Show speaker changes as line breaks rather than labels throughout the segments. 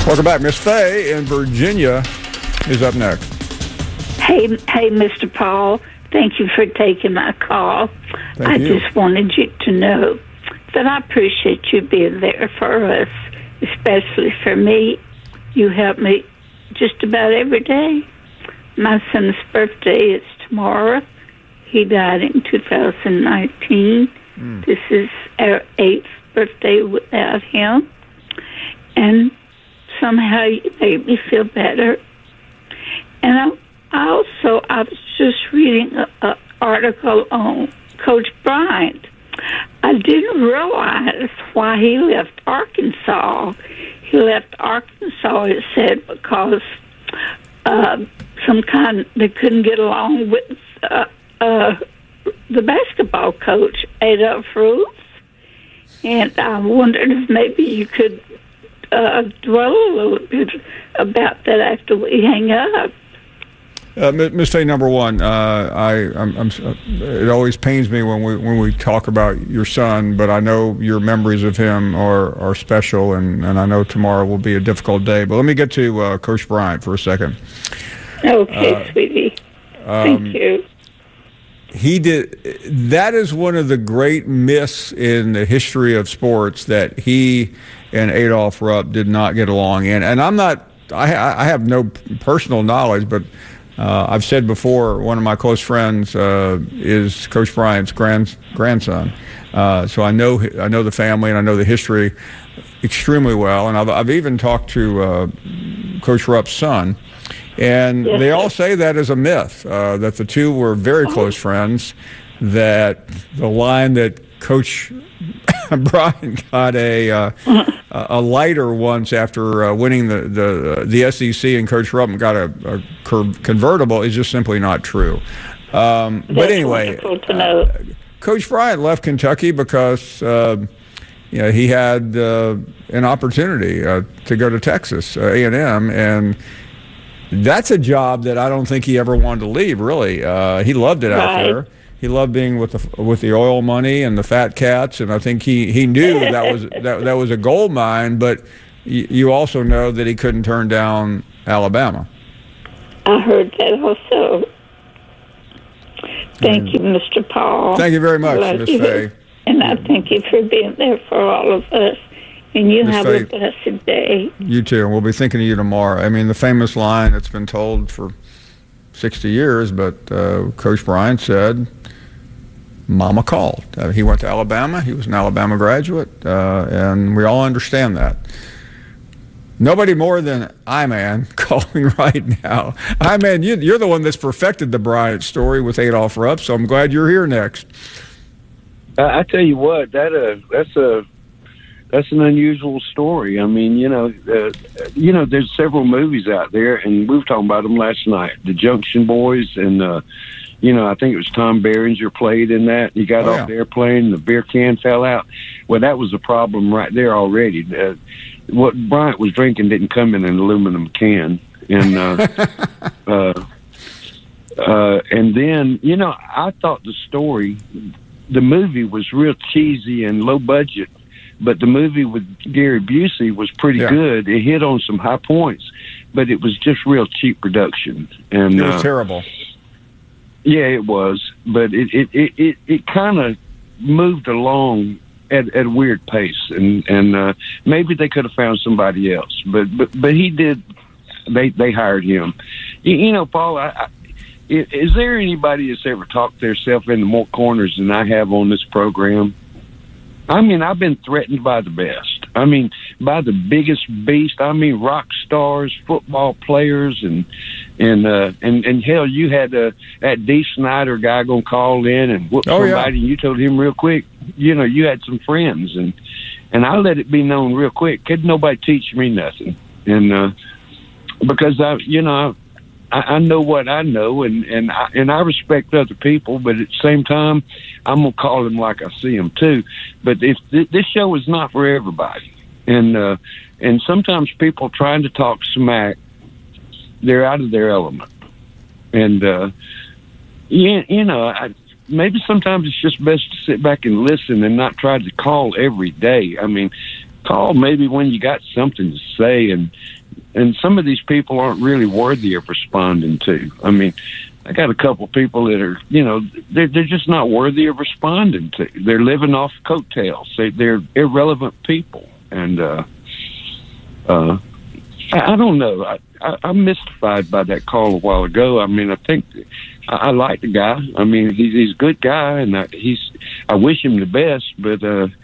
Welcome back. Miss Faye in Virginia is up next.
Hey, Mr. Paul. Thank you for taking my call.
Thank you.
Just wanted you to know that I appreciate you being there for us, especially for me. You help me just about every day. My son's birthday is tomorrow. He died in 2019. This is our 8th birthday without him. And somehow you made me feel better. And I was just reading an article on Coach Bryant. I didn't realize why he left Arkansas. He left Arkansas, it said, because they couldn't get along with the basketball coach, Adolph Ruth. And I wondered if maybe you could dwell a little bit about that after we hang up.
Miss Faye, number one, it always pains me when we talk about your son, but I know your memories of him are special, and I know tomorrow will be a difficult day. But let me get to Coach Bryant for a second.
Okay, sweetie. Thank you.
He did. That is one of the great myths in the history of sports, that he and Adolph Rupp did not get along. And I'm not. I have no personal knowledge, but I've said before, one of my close friends is Coach Bryant's grandson. So I know the family and I know the history extremely well. And I've even talked to Coach Rupp's son. And they all say that is a myth, that the two were very close friends, that the line that Coach Bryant got a lighter once after winning the SEC, and Coach Rupp got a convertible is just simply not true. But anyway, Coach Bryant left Kentucky because he had an opportunity to go to Texas A&M, and that's a job that I don't think he ever wanted to leave. Really, he loved it out there. He loved being with the oil money and the fat cats, and I think he knew that was a gold mine. But you also know that he couldn't turn down Alabama.
I heard that also. Thank you, Mr. Paul.
Thank you very much, Miss Faye.
And I thank you for being there for all of us. And you have a blessed day.
You too. And we'll be thinking of you tomorrow. I mean, the famous line that's been told for 60 years, but Coach Bryant said, Mama called. He went to Alabama. He was an Alabama graduate, and we all understand that. Nobody more than I-Man calling right now. I-Man, you're the one that's perfected the Bryant story with Adolph Rupp, so I'm glad you're here next.
I tell you what, that's an unusual story. I mean, there's several movies out there, and we were talking about them last night. The Junction Boys, and I think it was Tom Berenger played in that. He got off the airplane, and the beer can fell out. Well, that was a problem right there already. What Bryant was drinking didn't come in an aluminum can, and and then I thought the movie was real cheesy and low budget. But the movie with Gary Busey was pretty good. It hit on some high points, but it was just real cheap production. And
it was terrible.
Yeah, it was. But it kind of moved along at a weird pace, and maybe they could have found somebody else. But he did. They hired him. Paul. Is there anybody that's ever talked themselves into more corners than I have on this program? I mean, I've been threatened by the best. I mean, by the biggest beast. I mean, rock stars, football players, and hell, you had that D. Snyder guy gonna call in and whoop somebody. And you told him real quick. You had some friends, and I let it be known real quick. Couldn't nobody teach me nothing, and because I know what I know, and I respect other people, but at the same time, I'm gonna call them like I see them too. But if this show is not for everybody, and sometimes people trying to talk smack, they're out of their element, and maybe sometimes it's just best to sit back and listen and not try to call every day. I mean, call maybe when you got something to say, and some of these people aren't really worthy of responding to. I mean, I got a couple people that are, they're just not worthy of responding to. They're living off coattails. They're irrelevant people, and I don't know. I'm mystified by that call a while ago. I mean, I think I like the guy. I mean, he's a good guy, and I wish him the best. But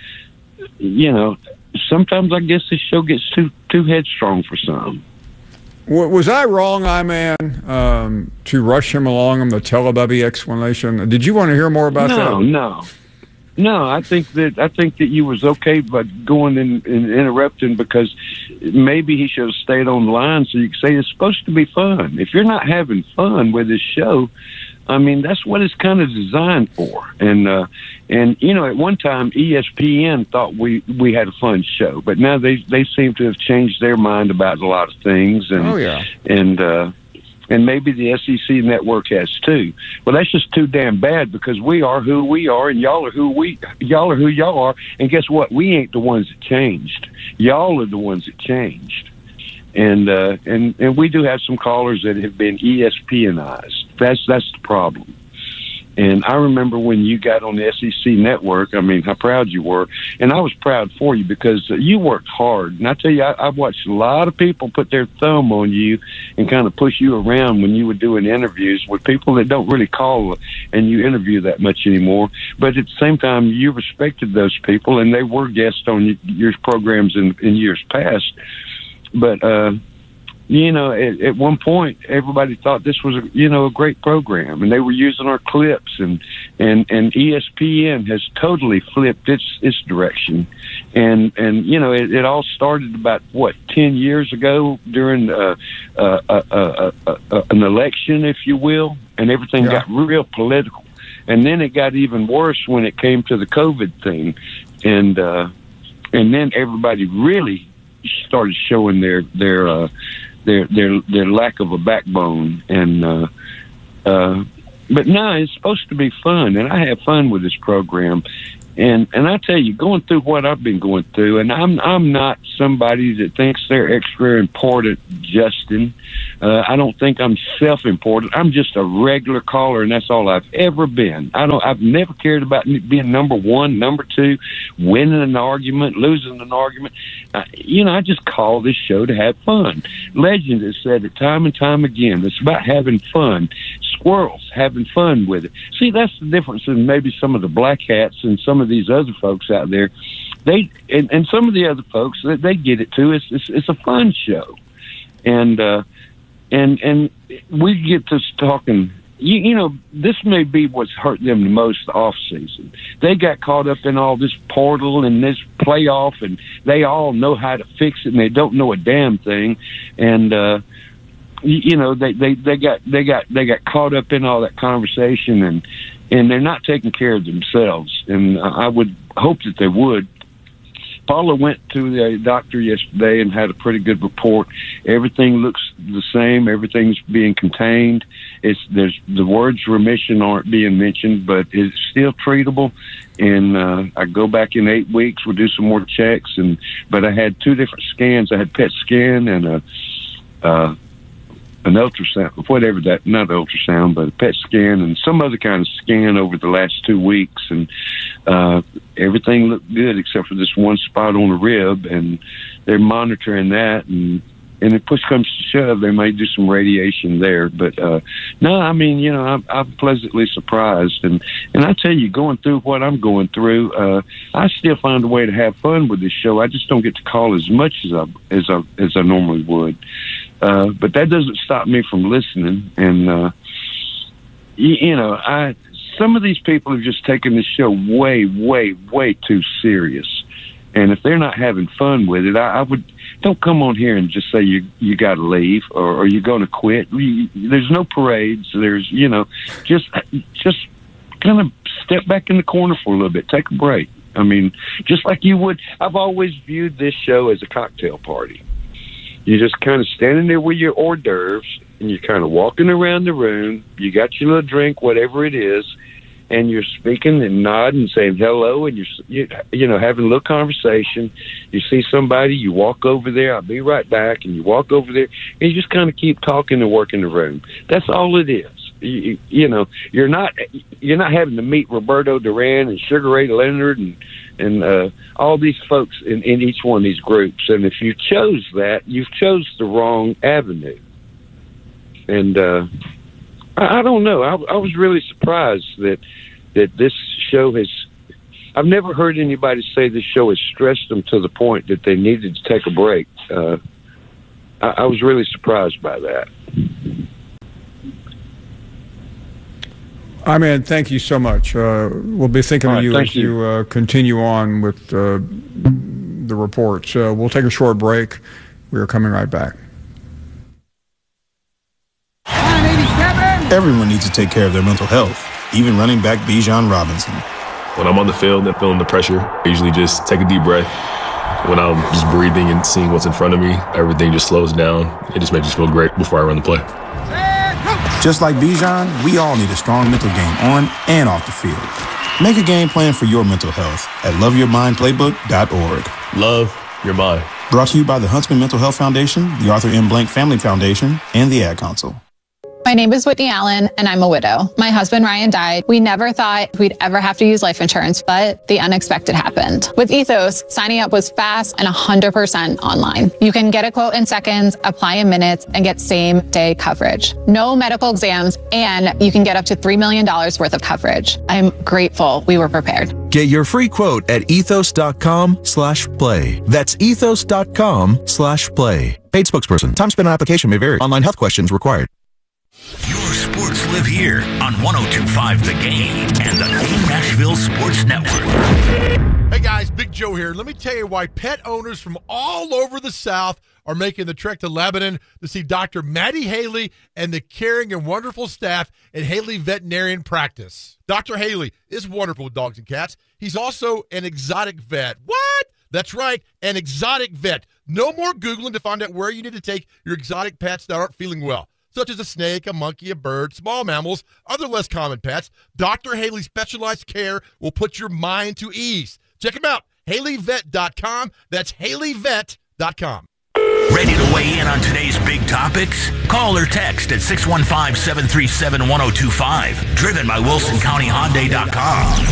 sometimes I guess this show gets too headstrong for some.
Was I wrong, I-Man, to rush him along on the Telebubby explanation? Did you want to hear more about that? No. I think that you was okay by going and interrupting, because maybe he should have stayed on the line so you could say it's supposed to be fun. If you're not having fun with this show, I mean, that's what it's kind of designed for. And at one time ESPN thought we had a fun show, but now they seem to have changed their mind about a lot of things. And and maybe the SEC network has too. Well, that's just too damn bad, because we are who we are, and y'all are who y'all are. And guess what? We ain't the ones that changed. Y'all are the ones that changed. And we do have some callers that have been ESPNized. That's the problem. And I remember when you got on the SEC network, I mean, how proud you were. And I was proud for you, because you worked hard. And I tell you, I've watched a lot of people put their thumb on you and kind of push you around when you were doing interviews with people that don't really call and you interview that much anymore. But at the same time, you respected those people, and they were guests on your programs in years past. But, at one point, everybody thought this was a great program, and they were using our clips, and ESPN has totally flipped its direction, and it all started about 10 years ago during an election, if you will, and everything got real political, and then it got even worse when it came to the COVID thing, and then everybody really started showing their lack of a backbone, and but no, it's supposed to be fun, and I have fun with this program, and I tell you, going through what I've been going through, and I'm not somebody that thinks they're extra important, Justin. I don't think I'm self-important. I'm just a regular caller, and that's all I've ever been. I've never cared about being number one, number two, winning an argument, losing an argument. I just call this show to have fun. Legend has said it time and time again. It's about having fun. Squirrels, having fun with it. See, that's the difference in maybe some of the black hats and some of these other folks out there. And some of the other folks, they get it too. It's a fun show, and we get to talking. This may be what's hurt them the most off season. They got caught up in all this portal and this playoff, and they all know how to fix it, and they don't know a damn thing. And they got caught up in all that conversation, and they're not taking care of themselves. And I would hope that they would. Paula went to the doctor yesterday and had a pretty good report. Everything looks the same. Everything's being contained. The words remission aren't being mentioned, but it's still treatable. And I go back in 8 weeks. We'll do some more checks. But I had 2 different scans. I had PET scan and an ultrasound, whatever that, not ultrasound, but a PET scan and some other kind of scan over the last 2 weeks. And everything looked good except for this one spot on the rib, and they're monitoring that. And if push comes to shove, they may do some radiation there. But no, I mean, I'm pleasantly surprised. And I tell you, going through what I'm going through, I still find a way to have fun with this show. I just don't get to call as much as I normally would. But that doesn't stop me from listening. And some of these people have just taken this show way, way, way too serious. And if they're not having fun with it, I would don't come on here and just say you got to leave or you're going to quit. There's no parades. There's just kind of step back in the corner for a little bit. Take a break. I mean, just like you would. I've always viewed this show as a cocktail party. You're just kind of standing there with your hors d'oeuvres, and you're kind of walking around the room. You got your little drink, whatever it is,
and you're speaking and nodding and saying hello, and you're having a little conversation. You see somebody, you walk over there, I'll be right back, and you walk over there, and you just kind of keep talking and working the room. That's all it is. You're not having to meet Roberto Duran and Sugar Ray Leonard and all these folks in each one of these groups. And if you chose that, you've chose the wrong avenue. And I don't know. I was really surprised that this show has. I've never heard anybody say this show has stressed them to the point that they needed to take a break. I was really surprised by that.
I mean, thank you so much. We'll be thinking of you as you continue on with the reports. We'll take a short break. We are coming right back.
Everyone needs to take care of their mental health, even running back Bijan Robinson.
When I'm on the field and feeling the pressure, I usually just take a deep breath. When I'm just breathing and seeing what's in front of me, everything just slows down. It just makes me feel great before I run the play.
Just like Bijan, we all need a strong mental game on and off the field. Make a game plan for your mental health at loveyourmindplaybook.org.
Love your mind.
Brought to you by the Huntsman Mental Health Foundation, the Arthur M. Blank Family Foundation, and the Ad Council.
My name is Whitney Allen, and I'm a widow. My husband, Ryan, died. We never thought we'd ever have to use life insurance, but the unexpected happened. With Ethos, signing up was fast and 100% online. You can get a quote in seconds, apply in minutes, and get same-day coverage. No medical exams, and you can get up to $3 million worth of coverage. I'm grateful we were prepared.
Get your free quote at ethos.com/play. That's ethos.com/play. Paid spokesperson. Time spent on application may vary. Online health questions required.
Your sports live here on 102.5 The Game and the Game Nashville Sports Network.
Hey guys, Big Joe here. Let me tell you why pet owners from all over the South are making the trek to Lebanon to see Dr. Maddie Haley and the caring and wonderful staff at Haley Veterinarian Practice. Dr. Haley is wonderful with dogs and cats. He's also an exotic vet. What? That's right, an exotic vet. No more Googling to find out where you need to take your exotic pets that aren't feeling well, such as a snake, a monkey, a bird, small mammals, other less common pets. Dr. Haley's specialized care will put your mind to ease. Check him out, HaleyVet.com. That's HaleyVet.com.
Ready to weigh in on today's big topics? Call or text at 615-737-1025. Driven by WilsonCountyHyundai.com.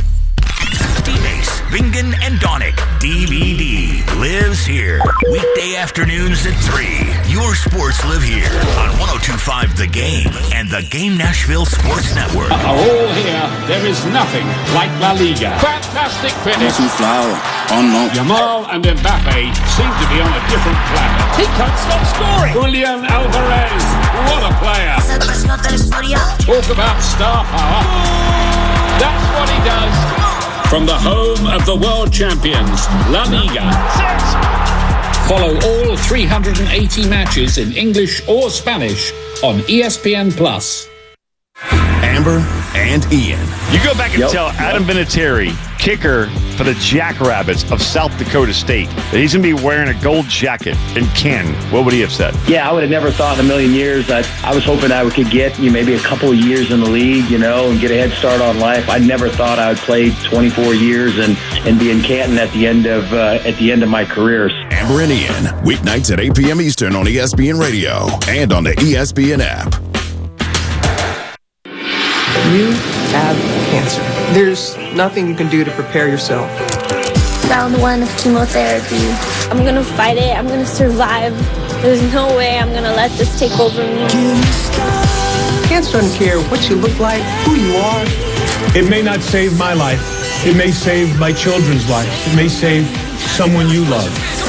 D-Base, Bingen, and Donick. DVD lives here. Weekday afternoons at 3. Your sports live here on 102.5 The Game and the Game Nashville Sports Network.
All here, there is nothing like La Liga. Fantastic finish. Yamal and Mbappe seem to be on a different planet. He can't stop scoring. Julian Alvarez, what a player. Talk about star power. That's what he does. From the home of the world champions, La Liga. Follow all 380 matches in English or Spanish on ESPN+.
Amber and Ian.
You go back and tell Adam Vinatieri, kicker for the Jackrabbits of South Dakota State, that he's going to be wearing a gold jacket. And Ken, what would he have said?
Yeah, I would have never thought in a million years that I was hoping I could get maybe a couple of years in the league, and get a head start on life. I never thought I would play 24 years and be in Canton at the end of my career.
Amber and Ian, weeknights at 8 p.m. Eastern on ESPN Radio and on the ESPN app.
You have cancer. There's nothing you can do to prepare yourself.
Round 1 of chemotherapy. I'm going to fight it. I'm going to survive. There's no way I'm going to let this take over me.
Cancer doesn't care what you look like, who you are.
It may not save my life. It may save my children's lives. It may save someone you love.